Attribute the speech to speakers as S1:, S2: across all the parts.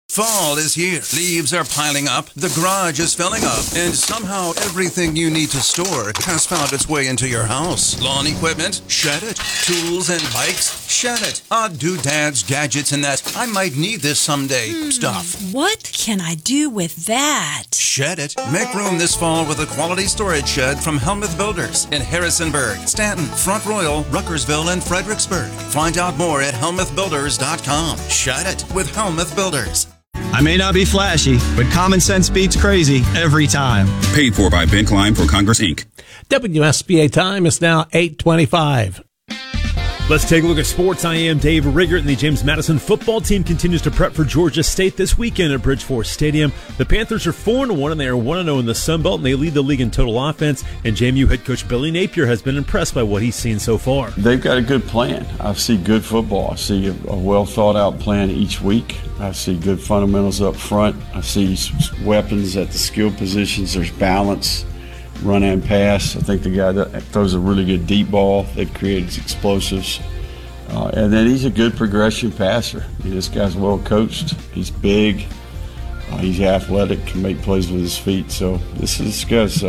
S1: Fall is here. Leaves are piling up. The garage is filling up. And somehow everything you need to store has found its way into your house. Lawn equipment? Shed it. Tools and bikes? Shed it. Odd doodads, gadgets, and that I might need this someday stuff.
S2: What can I do with that?
S1: Shed it. Make room this fall with a quality storage shed from Helmuth Builders in Harrisonburg, Stanton, Front Royal, Ruckersville, and Fredericksburg. Find out more at helmuthbuilders.com. Shed it with Helmuth Builders.
S3: I may not be flashy, but common sense beats crazy every time.
S4: Paid for by Ben Klein for Congress, Inc.
S5: WSBA time is now 8:25.
S6: Let's take a look at sports. I am Dave Riggert, and the James Madison football team continues to prep for Georgia State this weekend at Bridgeforth Stadium. The Panthers are 4-1, and they are 1-0 in the Sun Belt, and they lead the league in total offense. And JMU head coach Billy Napier has been impressed by what he's seen so far.
S7: They've got a good plan. I see good football. I see a well-thought-out plan each week. I see good fundamentals up front. I see weapons at the skill positions. There's balance. Run and pass. I think the guy that throws a really good deep ball that creates explosives. And then he's a good progression passer. This guy's well coached. He's big. He's athletic, can make plays with his feet. So this guy's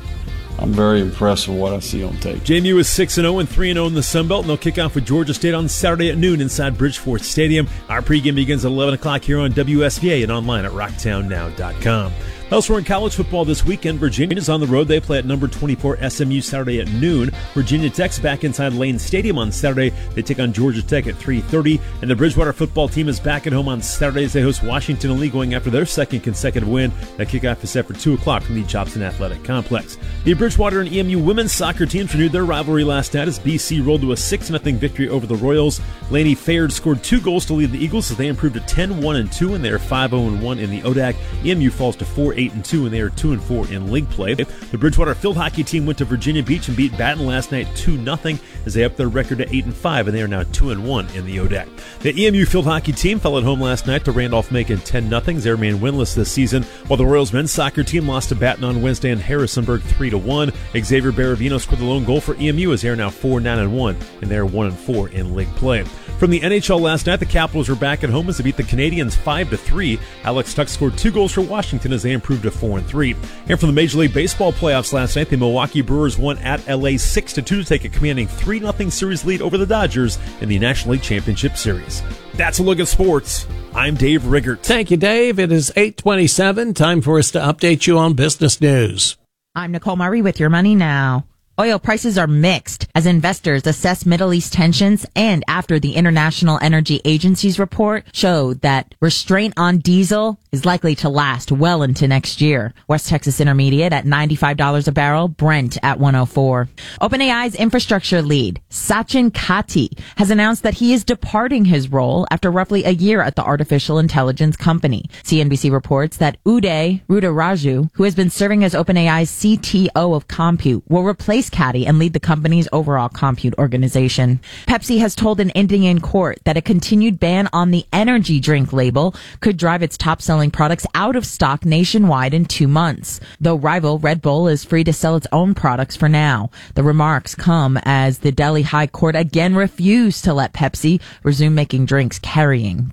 S7: I'm very impressed with what I see on tape.
S6: JMU is 6-0 and 3-0 in the Sun Belt, and they'll kick off with Georgia State on Saturday at noon inside Bridgeforth Stadium. Our pregame begins at 11 o'clock here on WSVA and online at rocktownnow.com. Elsewhere in college football this weekend, Virginia is on the road. They play at number 24 SMU Saturday at noon. Virginia Tech's back inside Lane Stadium on Saturday. They take on Georgia Tech at 3:30. And the Bridgewater football team is back at home on Saturdays. They host Washington and Lee going after their second consecutive win. That kickoff is set for 2 o'clock from the Jobson Athletic Complex. The Bridgewater and EMU women's soccer teams renewed their rivalry last night as BC rolled to a 6-0 victory over the Royals. Lainey Fayard scored 2 goals to lead the Eagles as they improved to 10-1-2, and they are 5-0-1 in the ODAC. EMU falls to 4-8-2, and they are 2-4 in league play. The Bridgewater field hockey team went to Virginia Beach and beat Baton last night 2-0 as they upped their record to 8-5, and they are now 2-1 in the ODAC. The EMU field hockey team fell at home last night to Randolph-Macon 10-0. They remain winless this season, while the Royals men's soccer team lost to Baton on Wednesday in Harrisonburg 3-1. Xavier Baravino scored the lone goal for EMU as they are now 4-9-1, and they are 1-4 in league play. From the NHL last night, the Capitals were back at home as they beat the Canadiens 5-3. Alex Tuch scored 2 goals for Washington as they improved to 4-3. And from the Major League Baseball playoffs last night, the Milwaukee Brewers won at LA 6-2 to take a commanding 3-0 series lead over the Dodgers in the National League Championship Series. That's a look at sports. I'm Dave Riggert.
S5: Thank you, Dave. It is 8:27. Time for us to update you on business news.
S8: I'm Nicole Murray with Your Money Now. Oil prices are mixed as investors assess Middle East tensions and after the International Energy Agency's report showed that restraint on diesel is likely to last well into next year. West Texas Intermediate at $95 a barrel, Brent at $104. OpenAI's infrastructure lead, Sachin Katti, has announced that he is departing his role after roughly a year at the artificial intelligence company. CNBC reports that Uday Ruddaraju, who has been serving as OpenAI's CTO of Compute, will replace Katti and lead the company's overall compute organization. Pepsi has told an Indian court that a continued ban on the energy drink label could drive its top-selling products out of stock nationwide in 2 months. Though rival Red Bull is free to sell its own products for now. The remarks come as the Delhi High Court again refused to let Pepsi resume making drinks carrying